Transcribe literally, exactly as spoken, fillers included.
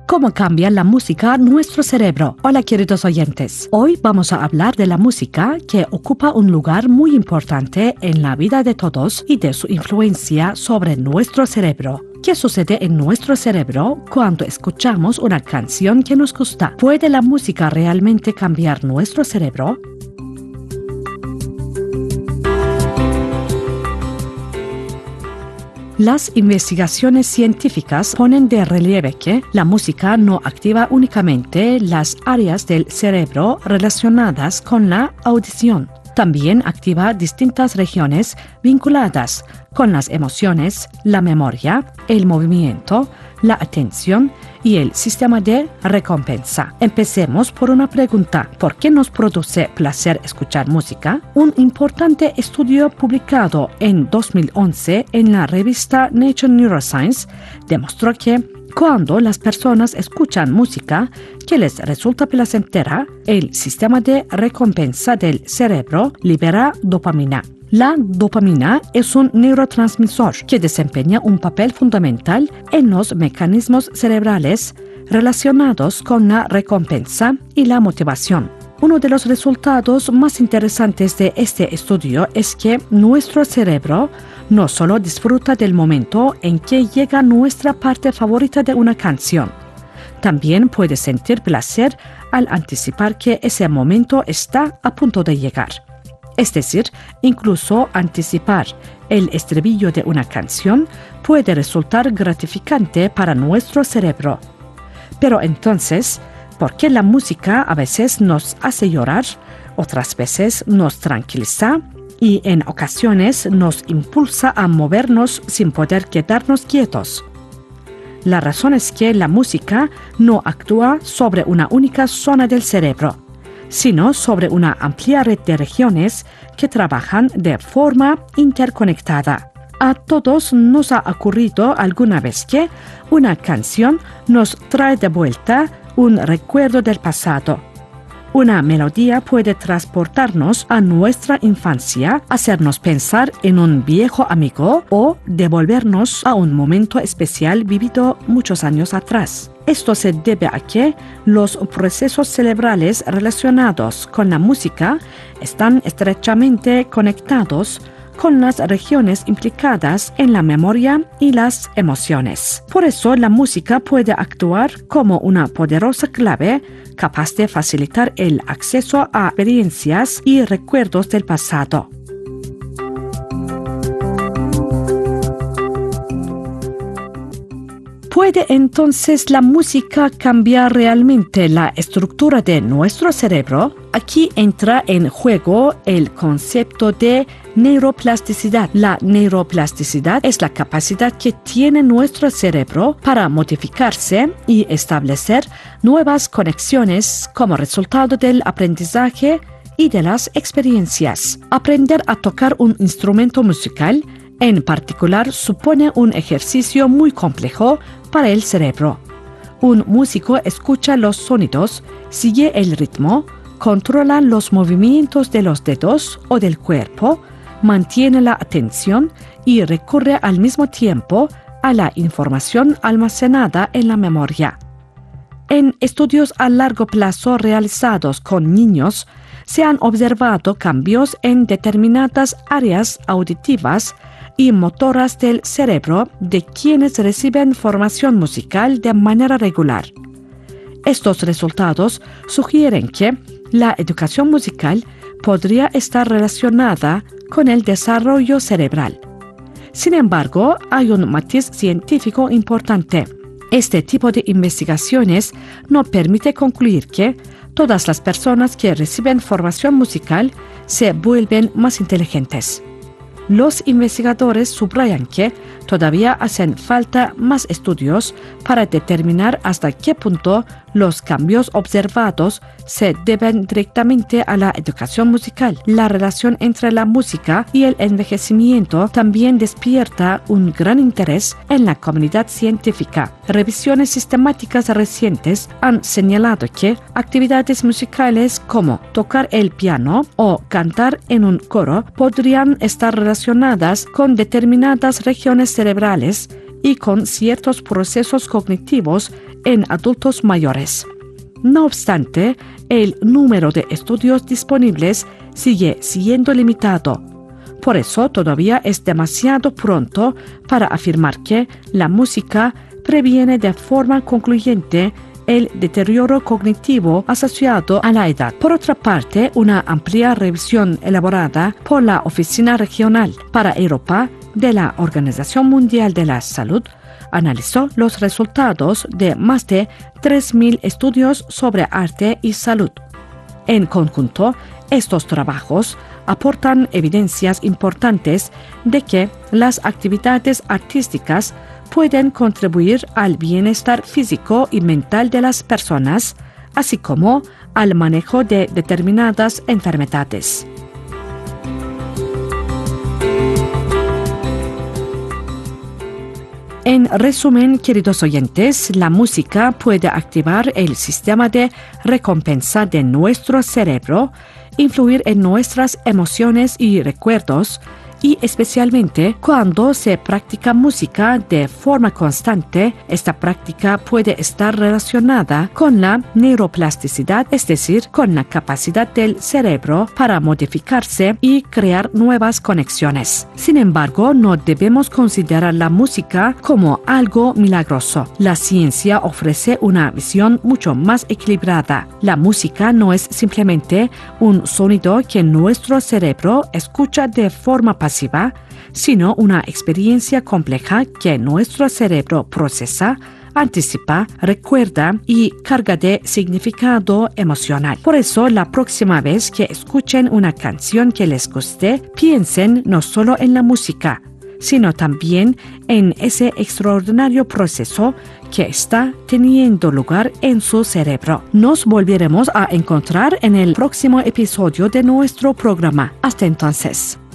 ¿Cómo cambia la música nuestro cerebro? Hola queridos oyentes, hoy vamos a hablar de la música que ocupa un lugar muy importante en la vida de todos y de su influencia sobre nuestro cerebro. ¿Qué sucede en nuestro cerebro cuando escuchamos una canción que nos gusta? ¿Puede la música realmente cambiar nuestro cerebro? Las investigaciones científicas ponen de relieve que la música no activa únicamente las áreas del cerebro relacionadas con la audición. También activa distintas regiones vinculadas con las emociones, la memoria, el movimiento, la atención y el sistema de recompensa. Empecemos por una pregunta. ¿Por qué nos produce placer escuchar música? Un importante estudio publicado en dos mil once en la revista Nature Neuroscience demostró que cuando las personas escuchan música que les resulta placentera, el sistema de recompensa del cerebro libera dopamina. La dopamina es un neurotransmisor que desempeña un papel fundamental en los mecanismos cerebrales relacionados con la recompensa y la motivación. Uno de los resultados más interesantes de este estudio es que nuestro cerebro no solo disfruta del momento en que llega nuestra parte favorita de una canción, también puede sentir placer al anticipar que ese momento está a punto de llegar. Es decir, incluso anticipar el estribillo de una canción puede resultar gratificante para nuestro cerebro. Pero entonces, ¿por qué la música a veces nos hace llorar, otras veces nos tranquiliza y en ocasiones nos impulsa a movernos sin poder quedarnos quietos? La razón es que la música no actúa sobre una única zona del cerebro, sino sobre una amplia red de regiones que trabajan de forma interconectada. A todos nos ha ocurrido alguna vez que una canción nos trae de vuelta un recuerdo del pasado. Una melodía puede transportarnos a nuestra infancia, hacernos pensar en un viejo amigo o devolvernos a un momento especial vivido muchos años atrás. Esto se debe a que los procesos cerebrales relacionados con la música están estrechamente conectados con las regiones implicadas en la memoria y las emociones. Por eso, la música puede actuar como una poderosa clave capaz de facilitar el acceso a experiencias y recuerdos del pasado. ¿Puede entonces la música cambiar realmente la estructura de nuestro cerebro? Aquí entra en juego el concepto de neuroplasticidad. La neuroplasticidad es la capacidad que tiene nuestro cerebro para modificarse y establecer nuevas conexiones como resultado del aprendizaje y de las experiencias. Aprender a tocar un instrumento musical en particular supone un ejercicio muy complejo para el cerebro. Un músico escucha los sonidos, sigue el ritmo, controla los movimientos de los dedos o del cuerpo, mantiene la atención y recurre al mismo tiempo a la información almacenada en la memoria. En estudios a largo plazo realizados con niños, se han observado cambios en determinadas áreas auditivas y motoras del cerebro de quienes reciben formación musical de manera regular. Estos resultados sugieren que la educación musical podría estar relacionada con el desarrollo cerebral. Sin embargo, hay un matiz científico importante. Este tipo de investigaciones no permite concluir que todas las personas que reciben formación musical se vuelven más inteligentes. Los investigadores subrayan que todavía hacen falta más estudios para determinar hasta qué punto los cambios observados se deben directamente a la educación musical. La relación entre la música y el envejecimiento también despierta un gran interés en la comunidad científica. Revisiones sistemáticas recientes han señalado que actividades musicales como tocar el piano o cantar en un coro podrían estar relacionadas con determinadas regiones cerebrales y con ciertos procesos cognitivos en adultos mayores. No obstante, el número de estudios disponibles sigue siendo limitado. Por eso todavía es demasiado pronto para afirmar que la música previene de forma concluyente el deterioro cognitivo asociado a la edad. Por otra parte, una amplia revisión elaborada por la Oficina Regional para Europa de la Organización Mundial de la Salud analizó los resultados de más de tres mil estudios sobre arte y salud. En conjunto, estos trabajos aportan evidencias importantes de que las actividades artísticas pueden contribuir al bienestar físico y mental de las personas, así como al manejo de determinadas enfermedades. En resumen, queridos oyentes, la música puede activar el sistema de recompensa de nuestro cerebro, influir en nuestras emociones y recuerdos, y especialmente cuando se practica música de forma constante, esta práctica puede estar relacionada con la neuroplasticidad, es decir, con la capacidad del cerebro para modificarse y crear nuevas conexiones. Sin embargo, no debemos considerar la música como algo milagroso. La ciencia ofrece una visión mucho más equilibrada. La música no es simplemente un sonido que nuestro cerebro escucha de forma pasiva, sino una experiencia compleja que nuestro cerebro procesa, anticipa, recuerda y carga de significado emocional. Por eso, la próxima vez que escuchen una canción que les guste, piensen no solo en la música, sino también en ese extraordinario proceso que está teniendo lugar en su cerebro. Nos volveremos a encontrar en el próximo episodio de nuestro programa. Hasta entonces.